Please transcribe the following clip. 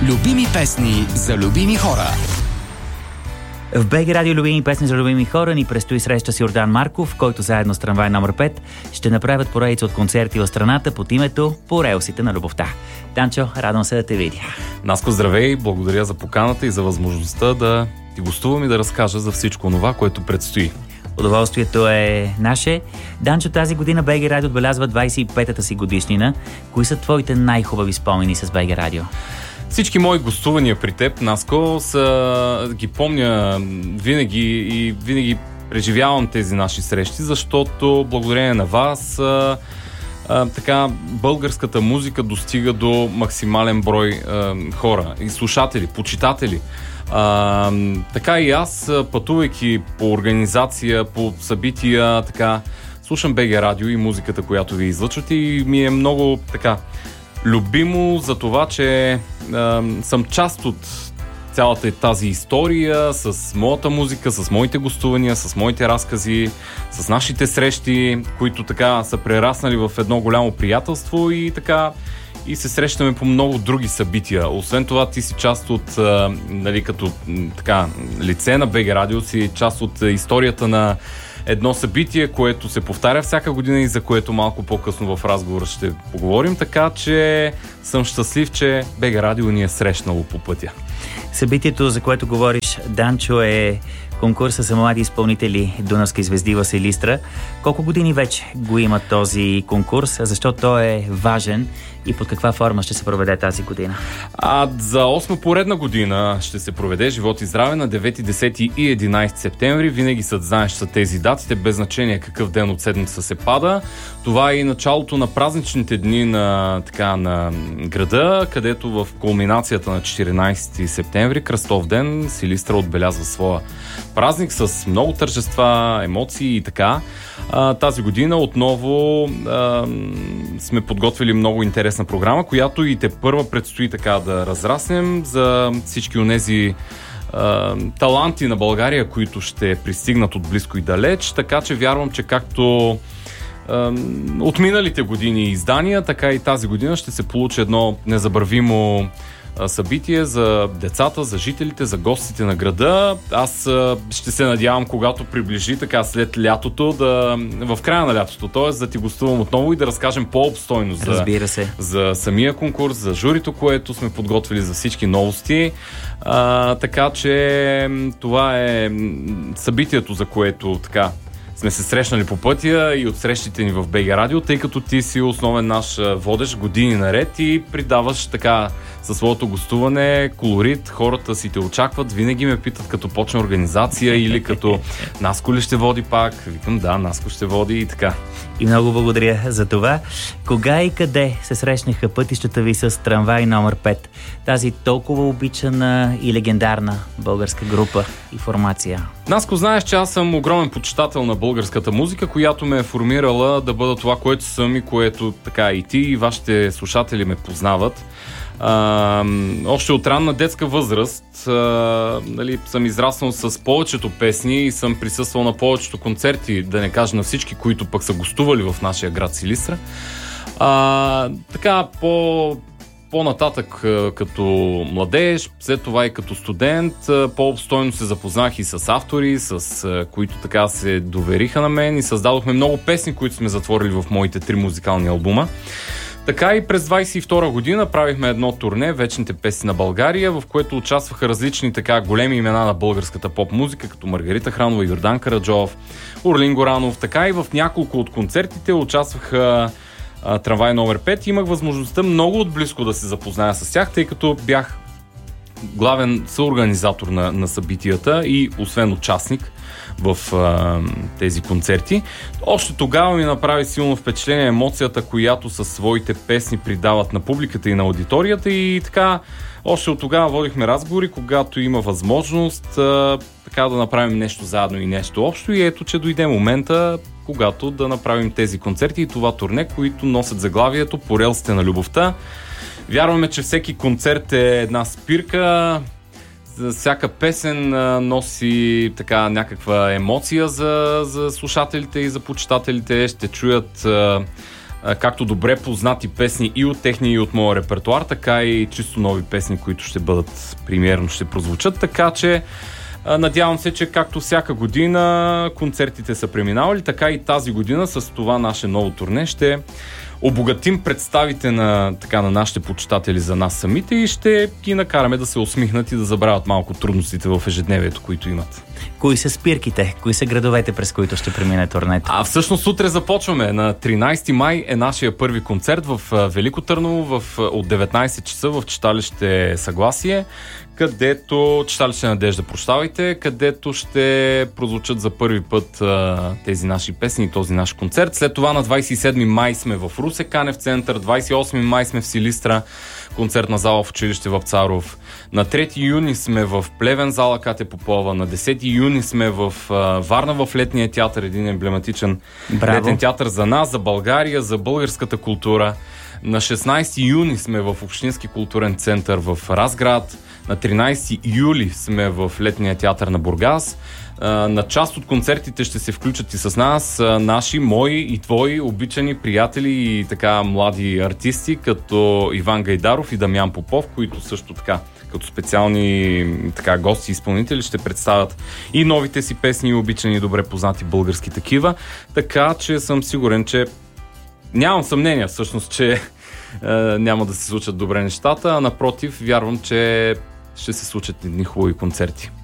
Любими песни за любими хора. В БГ Радио любими песни за любими хора ни предстои среща с Йордан Марков, който заедно с Трамвай номер 5 ще направят поредица от концерти в страната под името "По релсите на любовта". Данчо, радвам се да те видя. Наско, здравей! Благодаря за поканата и за възможността да ти гостувам и да разкажа за всичко това, което предстои. Удоволствието е наше. Данчо, тази година БГ Радио отбелязва 25-та си годишнина. Кои са твоите най-хубави спомени с БГ Радио? Всички мои гостувания при теб, Наско, ги помня винаги и винаги преживявам тези наши срещи, защото благодарение на вас така българската музика достига до максимален брой хора и слушатели, почитатели. Така и аз, пътувайки по организация, по събития, така слушам БГ Радио и музиката, която ви излъчват, и ми е много така любимо за това, че съм част от цялата тази история с моята музика, с моите гостувания, с моите разкази, с нашите срещи, които така са прераснали в едно голямо приятелство и така и се срещаме по много други събития. Освен това, ти си част от, нали, като така лице на БГ Радио, си част от историята на едно събитие, което се повтаря всяка година и за което малко по-късно в разговора ще поговорим, така че съм щастлив, че БГ Радио ни е срещнало по пътя. Събитието, за което говориш, Данчо, е конкурса за млади изпълнители Дунавски звезди в Силистра. Колко години вече го има този конкурс? Защо той е важен и под каква форма ще се проведе тази година? За 8 поредна година ще се проведе, живот и здраве, на 9, 10 и 11 септември. Винаги знаеш са тези датите, без значение какъв ден от седмица се пада. Това е и началото на празничните дни на града, където в кулминацията на 14 септември, Кръстов ден, Силистра отбелязва своя празник с много тържества, емоции и така. Тази година отново сме подготвили много интересна програма, която и тепърва предстои така да разраснем за всички онези таланти на България, които ще пристигнат от близко и далеч, така че вярвам, че както от миналите години издания, така и тази година ще се получи едно незабравимо събитие за децата, за жителите, за гостите на града. Аз ще се надявам, когато приближи така след лятото, в края на лятото, т.е. да ти гостувам отново и да разкажем по-обстойно за самия конкурс, за журито, което сме подготвили, за всички новости. Така че това е събитието, за което така сме се срещнали по пътя и от срещите ни в БГ Радио, тъй като ти си основен наш водещ години наред и придаваш така със своето гостуване колорит. Хората си те очакват, винаги ме питат като почне организация или като Наско ли ще води пак. Викам да, Наско ще води и така. И много благодаря за това. Кога и къде се срещнаха пътищата ви с Трамвай номер 5? Тази толкова обичана и легендарна българска група и формация. Наско, знаеш, че аз съм огромен почитател на българската музика, която ме е формирала да бъда това, което съм и което така и ти и вашите слушатели ме познават. Още от ранна детска възраст съм израснал с повечето песни и съм присъствал на повечето концерти, да не кажа на всички, които пък са гостували в нашия град Силистра. Така по-нататък като младеж, след това и като студент, по-обстойно се запознах и с автори, с които така се довериха на мен и създадохме много песни, които сме затворили в моите 3 музикални албума. Така и през 22 година правихме едно турне "Вечните песни на България", в което участваха различни така големи имена на българската поп-музика, като Маргарита Хранова, Йордан Караджов, Орлин Горанов. Така и в няколко от концертите участваха Трамвай номер 5. Имах възможността много отблизко да се запозная с тях, тъй като бях главен съорганизатор на събитията и освен участник в тези концерти. Още тогава ми направи силно впечатление емоцията, която със своите песни придават на публиката и на аудиторията, и така още от тогава водихме разговори, когато има възможност така да направим нещо заедно и нещо общо, и ето, че дойде момента, когато да направим тези концерти и това турне, които носят заглавието "По релсите на любовта". Вярваме, че всеки концерт е една спирка, всяка песен носи така някаква емоция за слушателите и за почитателите. Ще чуят както добре познати песни и от техния, и от моя репертуар, така и чисто нови песни, които ще бъдат премиерно, ще прозвучат, така че надявам се, че както всяка година концертите са преминавали, така и тази година с това наше ново турне ще обогатим представите на нашите почитатели за нас самите и ще ги накараме да се усмихнат и да забравят малко трудностите в ежедневието, които имат. Кои са спирките? Кои са градовете, през които ще премине турнето? Всъщност утре започваме. На 13 май е нашия първи концерт в Велико Търново от 19 часа в читалище Съгласие, читалище Надежда, където ще прозвучат за първи път тези наши песни и този наш концерт. След това на 27 май сме в Русе, Канев център, 28 май сме в Силистра, концертна зала в училище Вапцаров. На 3 юни сме в Плевен, зала Кате Попова. На 10 юни сме в Варна, в Летния театър, един емблематичен летен театър за нас, за България, за българската култура. На 16 юни сме в Общински културен център в Разград. На 13 юли сме в Летния театър на Бургас. На част от концертите ще се включат и с нас наши, мои и твои обичани приятели и така млади артисти, като Иван Гайдаров и Дамян Попов, които също така като специални гости и изпълнители ще представят и новите си песни и обичани добре познати български такива. Така че съм сигурен, че нямам съмнение всъщност, че няма да се случат добре нещата, а напротив, вярвам, че ще се случат едни хубави концерти.